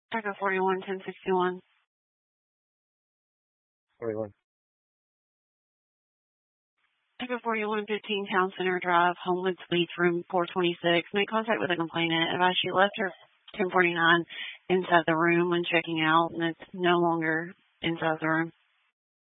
Echo 41, 1061. 41. Echo 41, 15 Town Center Drive, Homewood Suites, room 426. Made contact with the complainant. Advised she left her 1049 inside the room when checking out, and it's no longer inside the room.